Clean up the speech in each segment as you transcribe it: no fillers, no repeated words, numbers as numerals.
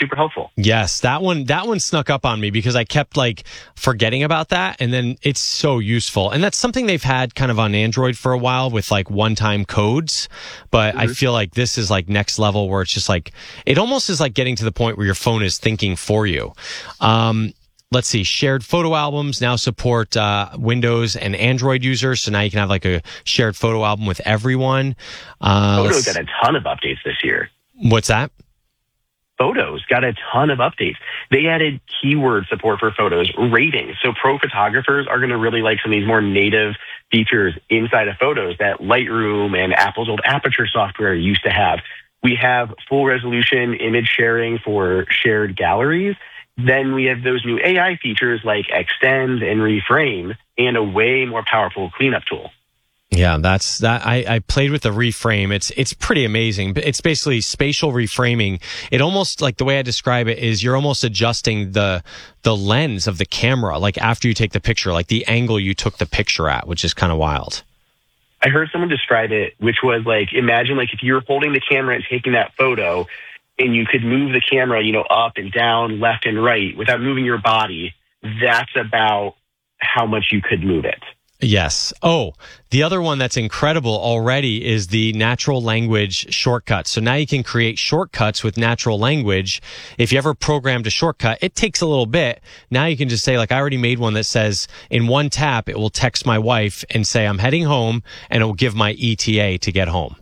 super helpful. Yes, that one snuck up on me because I kept like forgetting about that, and then it's so useful. And that's something they've had kind of on Android for a while with like one-time codes, but I feel like this is like next level where it's just like it almost is like getting to the point where your phone is thinking for you. Let's see, shared photo albums now support Windows and Android users. So now you can have like a shared photo album with everyone. Photos got a ton of updates this year. What's that? Photos got a ton of updates. They added keyword support for photos, ratings. So pro photographers are going to really like some of these more native features inside of Photos that Lightroom and Apple's old Aperture software used to have. We have full resolution image sharing for shared galleries. Then we have those new AI features like Extend and Reframe and a way more powerful cleanup tool. Yeah, that's that. I played with the Reframe. It's pretty amazing. It's basically spatial reframing. It almost like the way I describe it is you're almost adjusting the lens of the camera, like after you take the picture, like the angle you took the picture at, which is kind of wild. I heard someone describe it, which was like, imagine like if you're holding the camera and taking that photo, and you could move the camera, up and down, left and right without moving your body. That's about how much you could move it. Yes. Oh, the other one that's incredible already is the natural language shortcuts. So now you can create shortcuts with natural language. If you ever programmed a shortcut, it takes a little bit. Now you can just say, like, I already made one that says in one tap, it will text my wife and say, I'm heading home, and it will give my ETA to get home.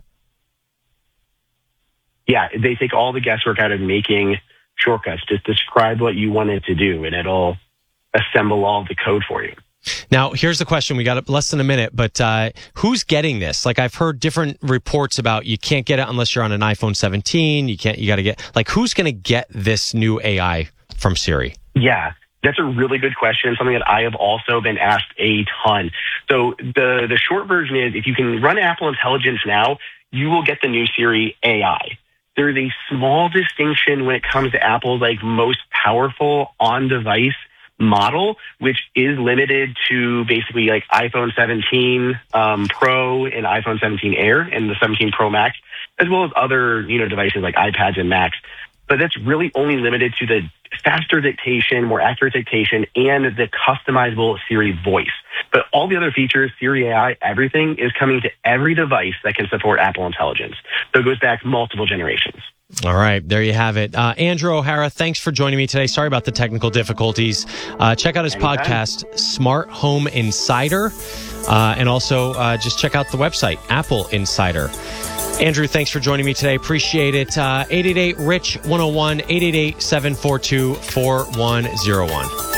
Yeah, they take all the guesswork out of making shortcuts. Just describe what you want it to do, and it'll assemble all the code for you. Now, here's the question. We got less than a minute, but who's getting this? Like, I've heard different reports about you can't get it unless you're on an iPhone 17. You got to get, like, who's going to get this new AI from Siri? Yeah, that's a really good question. Something that I have also been asked a ton. So the short version is if you can run Apple Intelligence now, you will get the new Siri AI. There's a small distinction when it comes to Apple's like most powerful on-device model, which is limited to basically like iPhone 17 Pro and iPhone 17 Air and the 17 Pro Max, as well as other devices like iPads and Macs. But that's really only limited to the faster dictation, more accurate dictation, and the customizable Siri voice. But all the other features, Siri AI, everything is coming to every device that can support Apple Intelligence. So it goes back multiple generations. All right, there you have it. Andrew O'Hara, thanks for joining me today. Sorry about the technical difficulties. Check out his podcast, Smart Home Insider, and also just check out the website, Apple Insider. Andrew, thanks for joining me today. Appreciate it. 888-RICH-101, 888-742-4101.